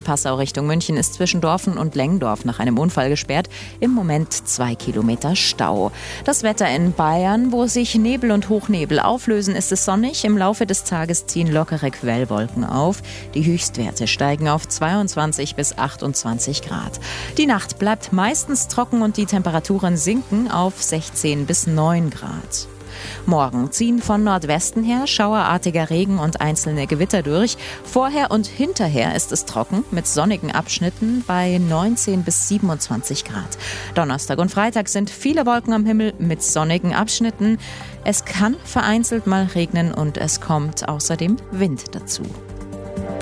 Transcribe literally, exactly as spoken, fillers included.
Passau Richtung München ist zwischen Dorfen und Lengdorf nach einem Unfall gesperrt. Im Moment zwei Kilometer Stau. Das Wetter in Bayern, wo sich Nebel und Hochnebel auflösen, ist es sonnig. Im Laufe des Tages ziehen lockere Quellwolken auf. Die Höchstwerte steigen auf zweiundzwanzig bis achtundzwanzig Grad. Die Nacht bleibt meistens trocken und die Temperaturen sinken auf sechzehn bis neun Grad. Morgen ziehen von Nordwesten her schauerartiger Regen und einzelne Gewitter durch. Vorher und hinterher ist es trocken mit sonnigen Abschnitten bei neunzehn bis siebenundzwanzig Grad. Donnerstag und Freitag sind viele Wolken am Himmel mit sonnigen Abschnitten. Es kann vereinzelt mal regnen und es kommt außerdem Wind dazu.